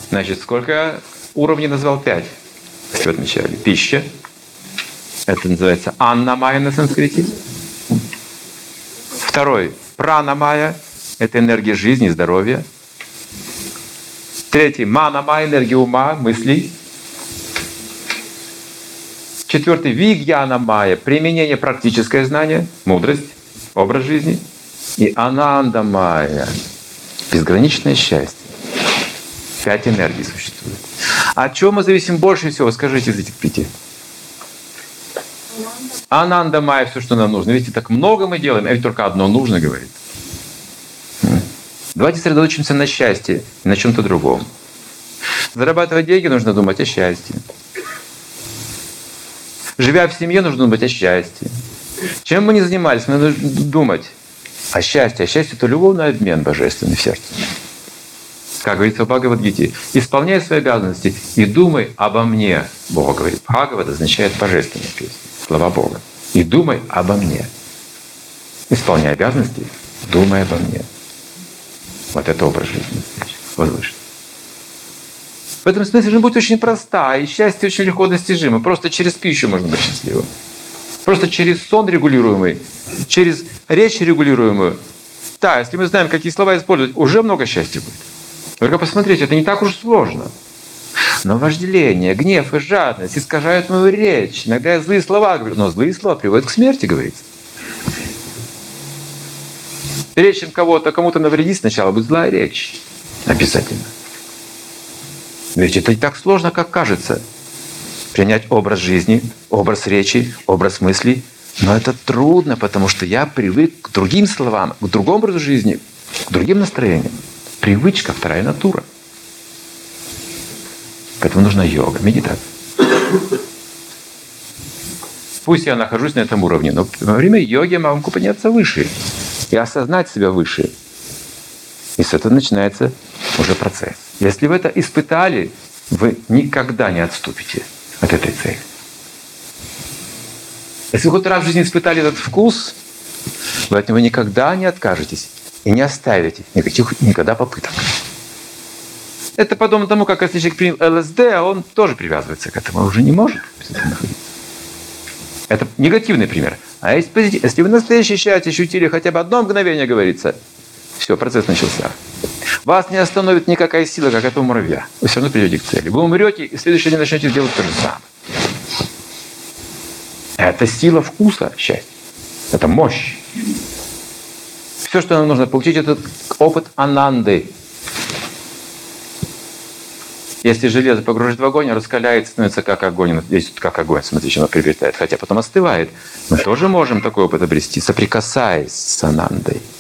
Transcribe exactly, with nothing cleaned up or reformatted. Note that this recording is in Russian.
Значит, сколько уровней назвал? Пять. Все отмечали. Пища. Это называется аннамая на санскрите. Второй — пранамая. Это энергия жизни, здоровья. Третий — манамая, энергия ума, мыслей. Четвертый — вигьянамая, применение, практическое знание, мудрость, образ жизни. И анандамая, безграничное счастье. Пять энергий существует. От чего мы зависим больше всего? Скажите из этих пяти. Анандамая, все, что нам нужно. Видите, так много мы делаем, а ведь только одно нужно, говорит. Давайте сосредоточимся на счастье и на чем-то другом. Зарабатывать деньги нужно думать о счастье. Живя в семье, нужно думать о счастье. Чем мы ни занимались, мы нужно думать о счастье. А счастье — это любовный обмен божественный в сердце. Как говорится в Бхагавад-гите, исполняй свои обязанности и думай обо мне. Бог говорит. Бхагавад означает божественная песня, слова Бога. И думай обо мне. Исполняй обязанности, думай обо мне. Вот это образ жизни возвышенный. В этом смысле жизнь будет очень проста, и счастье очень легко достижимо. Просто через пищу можно быть счастливым. Просто через сон регулируемый, через речь регулируемую. Да, если мы знаем, какие слова использовать, уже много счастья будет. Только посмотрите, это не так уж сложно. Но вожделение, гнев и жадность искажают мою речь. Иногда я злые слова говорю, но злые слова приводят к смерти, говорится. Речь им кого-то, кому-то навредить сначала будет злая речь. Обязательно. Ведь это не так сложно, как кажется. Принять образ жизни, образ речи, образ мыслей. Но это трудно, потому что я привык к другим словам, к другому образу жизни, к другим настроениям. Привычка — вторая натура. Поэтому нужна йога, медитация. Пусть я нахожусь на этом уровне, но во время йоги я могу подняться выше и осознать себя выше. И с этого начинается уже процесс. Если вы это испытали, вы никогда не отступите от этой цели. Если вы хоть раз в жизни испытали этот вкус, вы от него никогда не откажетесь и не оставите никаких никогда попыток. Это подобно тому, как если человек принял эл эс дэ, а он тоже привязывается к этому, он уже не может без этого находиться. Это негативный пример. А есть позитив. Если вы настоящее счастье ощутили хотя бы одно мгновение, говорится, все, процесс начался. Вас не остановит никакая сила, как этого муравья. Вы все равно придете к цели. Вы умрете, и в следующий день начнете делать то же самое. Это сила вкуса счастья. Это мощь. Все, что нам нужно получить, это опыт ананды. Если железо погружать в огонь, раскаляется, становится как огонь. Здесь как огонь, смотрите, оно приобретает. Хотя потом остывает. Мы тоже можем такой опыт обрести, соприкасаясь с анандой.